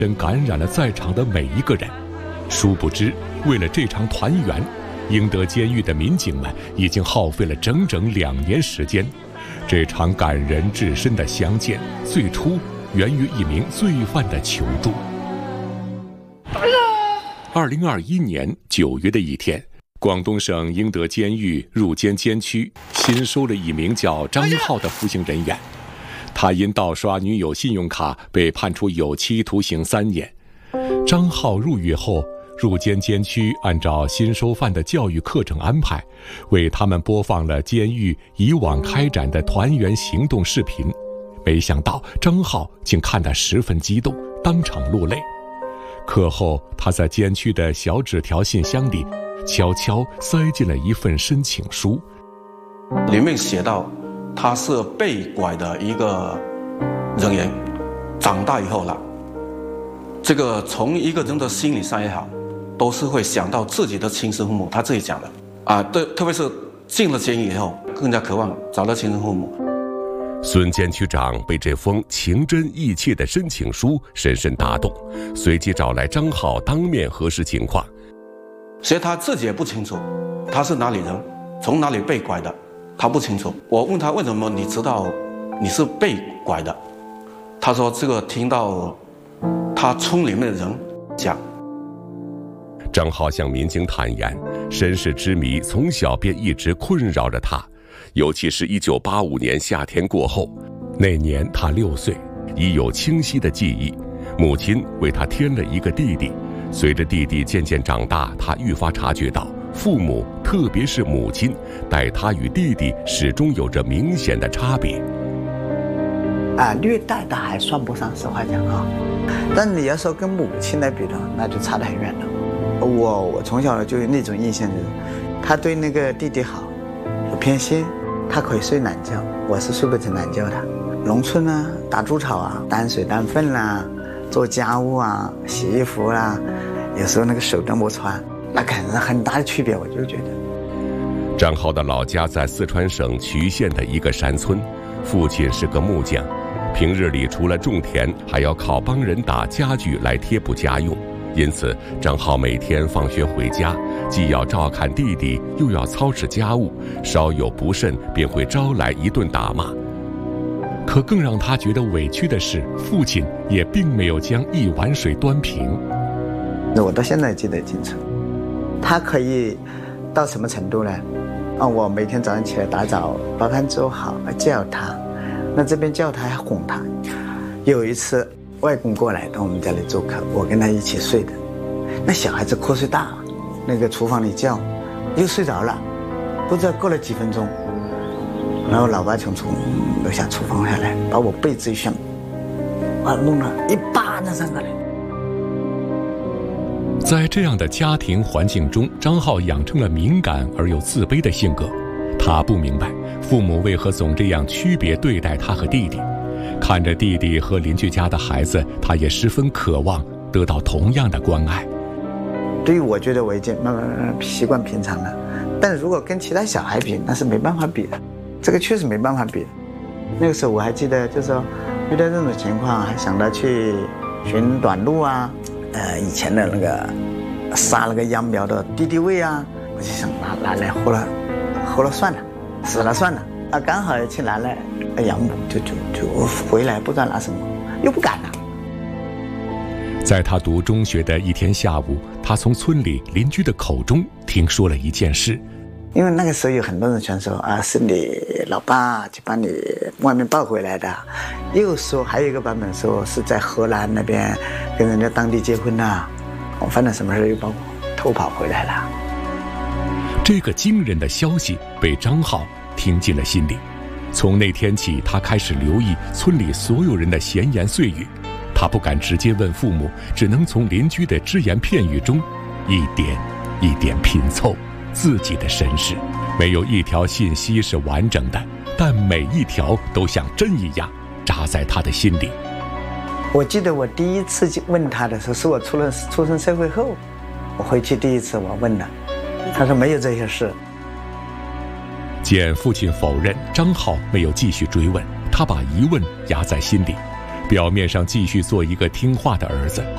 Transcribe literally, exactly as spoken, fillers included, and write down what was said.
真感染了在场的每一个人。殊不知，为了这场团圆，英德监狱的民警们已经耗费了整整两年时间。这场感人至深的相见，最初源于一名罪犯的求助。二零二一年九月的一天，广东省英德监狱入监监区新收了一名叫张浩的服刑人员，他因盗刷女友信用卡被判处有期徒刑三年。张浩入狱后，入监监区按照新收犯的教育课程安排，为他们播放了监狱以往开展的团圆行动视频。没想到张浩竟看得十分激动，当场落泪。课后，他在监区的小纸条信箱里悄悄塞进了一份申请书， 里面写到他是被拐的一个人员，长大以后了，这个从一个人的心理上也好，都是会想到自己的亲生父母。他自己讲的啊，对，特别是进了监狱以后，更加渴望找到亲生父母。 孙监区长被这封情真意切的申请书深深打动，随即找来张浩当面核实情况。 所以他自己也不清楚他是哪里人，从哪里被拐的，他不清楚。我问他为什么你知道你是被拐的，他说这个听到他村里面的人讲。 张浩向民警坦言，身世之谜从小便一直困扰着他，尤其是一九八五年夏天过后，那年他六岁，已有清晰的记忆。母亲为他添了一个弟弟，随着弟弟渐渐长大，他愈发察觉到父母，特别是母亲，待他与弟弟始终有着明显的差别。 啊，虐待的还算不上，实话讲啊，但你要说跟母亲来比的，那就差得很远了。我我从小就有那种印象，就是他对那个弟弟好，有偏心，他可以睡懒觉，我是睡不成懒觉的。农村呢，打猪草啊，担水担粪啦，做家务啊，洗衣服啦，有时候那个手都没穿，那肯定是很大的区别，我就觉得。 张浩的老家在四川省渠县的一个山村，父亲是个木匠，平日里除了种田，还要靠帮人打家具来贴补家用。因此，张浩每天放学回家，既要照看弟弟，又要操持家务，稍有不慎便会招来一顿打骂。可更让他觉得委屈的是，父亲也并没有将一碗水端平。 我到现在记得清楚，他可以到什么程度呢？啊，我每天早上起来打早，把饭做好，叫他，那这边叫他还哄他。有一次外公过来到我们家里做客，我跟他一起睡的，那小孩子瞌睡大，那个厨房里叫，又睡着了，不知道过了几分钟，然后老爸从从楼下厨房下来，把我被子一掀，把弄了一巴掌上过来。 在这样的家庭环境中，张浩养成了敏感而又自卑的性格。他不明白父母为何总这样区别对待他和弟弟。看着弟弟和邻居家的孩子，他也十分渴望得到同样的关爱。 对于我觉得我已经慢慢慢慢习惯平常了，但如果跟其他小孩比，那是没办法比的，这个确实没办法比的。那个时候我还记得，就是说遇到这种情况，还想到去寻短路啊，呃，以前的那个杀那个秧苗的敌敌畏啊，我就想拿拿来喝了，喝了算了，死了算了。啊，刚好去拿来养母，就就就回来不知道拿什么，又不敢了。 在他读中学的一天下午，他从村里邻居的口中听说了一件事。 因为那个时候有很多人全说啊，是你老爸去把你外面抱回来的，又说还有一个版本说是在河南那边跟人家当地结婚了，我反正什么事又把我偷跑回来了。 这个惊人的消息被张浩听进了心里。从那天起，他开始留意村里所有人的闲言碎语。他不敢直接问父母，只能从邻居的只言片语中一点一点拼凑自己的身世。没有一条信息是完整的，但每一条都像针一样扎在他的心里。 我记得我第一次问他的时候，是我出了出生社会后，我回去第一次我问了，他说没有这些事。 见父亲否认，张浩没有继续追问，他把疑问压在心里，表面上继续做一个听话的儿子，